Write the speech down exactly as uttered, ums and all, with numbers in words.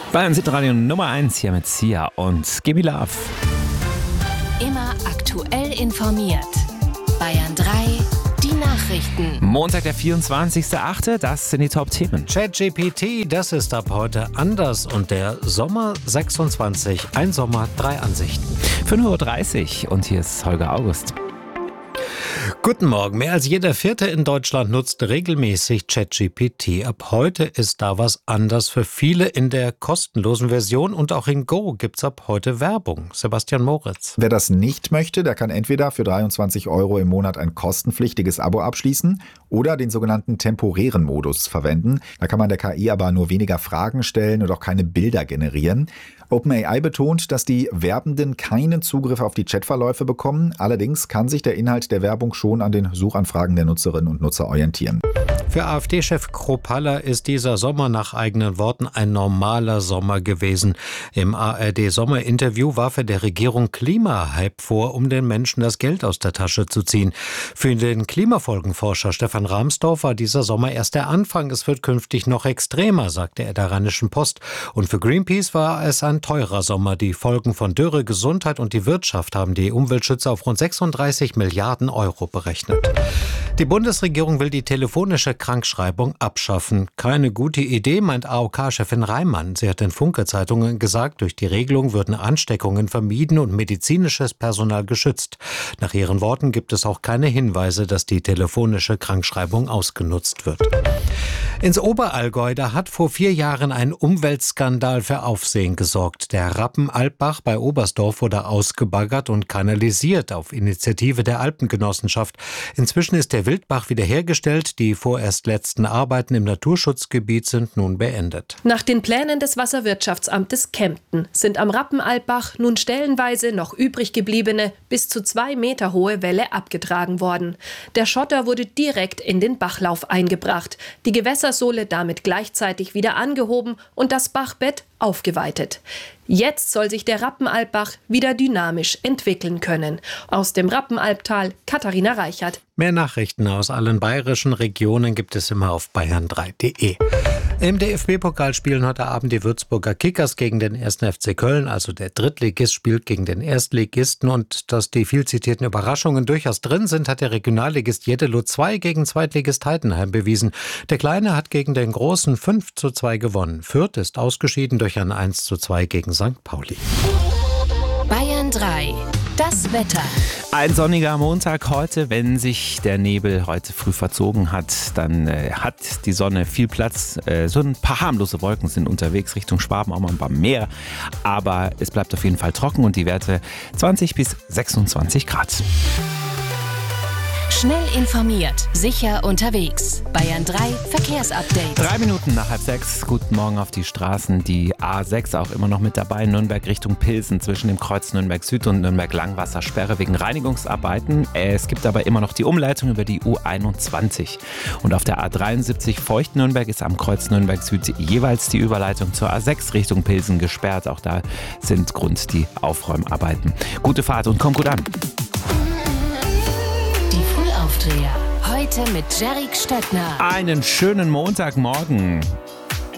Bayern City Radio Nummer eins hier mit Sia und Gimme Love. Immer aktuell informiert. Bayern drei, die Nachrichten. Montag, der vierundzwanzigster achte Das sind die Top-Themen. ChatGPT, das ist ab heute anders. Und der Sommer sechsundzwanzig, ein Sommer, drei Ansichten. fünf Uhr dreißig und hier ist Holger August. Guten Morgen. Mehr als jeder Vierte in Deutschland nutzt regelmäßig ChatGPT. Ab heute ist da was anders für viele in der kostenlosen Version und auch in Go gibt's ab heute Werbung. Sebastian Moritz. Wer das nicht möchte, der kann entweder für dreiundzwanzig Euro im Monat ein kostenpflichtiges Abo abschließen oder den sogenannten temporären Modus verwenden. Da kann man der K I aber nur weniger Fragen stellen und auch keine Bilder generieren. OpenAI betont, dass die Werbenden keinen Zugriff auf die Chatverläufe bekommen. Allerdings kann sich der Inhalt der Werbung schon an den Suchanfragen der Nutzerinnen und Nutzer orientieren. Für AfD-Chef Kropalla ist dieser Sommer nach eigenen Worten ein normaler Sommer gewesen. Im A R D-Sommerinterview warf er der Regierung Klimahype vor, um den Menschen das Geld aus der Tasche zu ziehen. Für den Klimafolgenforscher Stefan Rahmsdorf war dieser Sommer erst der Anfang. Es wird künftig noch extremer, sagte er der Rheinischen Post. Und für Greenpeace war es ein teurer Sommer. Die Folgen von Dürre, Gesundheit und die Wirtschaft haben die Umweltschützer auf rund sechsunddreißig Milliarden Euro berechnet. Die Bundesregierung will die telefonische Krankschreibung abschaffen. Keine gute Idee, meint A O K-Chefin Reimann. Sie hat den Funke-Zeitungen gesagt, durch die Regelung würden Ansteckungen vermieden und medizinisches Personal geschützt. Nach ihren Worten gibt es auch keine Hinweise, dass die telefonische Krankschreibung ausgenutzt wird. Ins Oberallgäu, da hat vor vier Jahren ein Umweltskandal für Aufsehen gesorgt. Der Rappenalpbach bei Oberstdorf wurde ausgebaggert und kanalisiert auf Initiative der Alpengenossenschaft. Inzwischen ist der Wildbach wiederhergestellt. Die vorerst letzten Arbeiten im Naturschutzgebiet sind nun beendet. Nach den Plänen des Wasserwirtschaftsamtes Kempten sind am Rappenalpbach nun stellenweise noch übrig gebliebene, bis zu zwei Meter hohe Wälle abgetragen worden. Der Schotter wurde direkt in den Bachlauf eingebracht. Die Gewässer Sohle damit gleichzeitig wieder angehoben und das Bachbett aufgeweitet. Jetzt soll sich der Rappenalpbach wieder dynamisch entwickeln können. Aus dem Rappenalptal Katharina Reichert. Mehr Nachrichten aus allen bayerischen Regionen gibt es immer auf bayern drei punkt de. Im D F B-Pokal spielen heute Abend die Würzburger Kickers gegen den ersten F C Köln, also der Drittligist spielt gegen den Erstligisten. Und dass die viel zitierten Überraschungen durchaus drin sind, hat der Regionalligist Jeddelo zwei gegen Zweitligist Heidenheim bewiesen. Der Kleine hat gegen den Großen fünf zu zwei gewonnen. Fürth ist ausgeschieden durch ein eins zu zwei gegen Sankt Pauli. Bayern drei, das Wetter. Ein sonniger Montag heute. Wenn sich der Nebel heute früh verzogen hat, dann äh, hat die Sonne viel Platz. Äh, so ein paar harmlose Wolken sind unterwegs Richtung Schwaben, auch mal ein paar mehr. Aber es bleibt auf jeden Fall trocken und die Werte zwanzig bis sechsundzwanzig Grad. Schnell informiert, sicher unterwegs. Bayern drei Verkehrsupdate. Drei Minuten nach halb sechs. Guten Morgen auf die Straßen. Die A sechs auch immer noch mit dabei. Nürnberg Richtung Pilsen zwischen dem Kreuz Nürnberg Süd und Nürnberg Langwassersperre wegen Reinigungsarbeiten. Es gibt aber immer noch die Umleitung über die U einundzwanzig. Und auf der A dreiundsiebzig Feucht-Nürnberg ist am Kreuz Nürnberg Süd jeweils die Überleitung zur A sechs Richtung Pilsen gesperrt. Auch da sind Grund die Aufräumarbeiten. Gute Fahrt und kommt gut an. Heute mit Jerik Stöttner. Einen schönen Montagmorgen.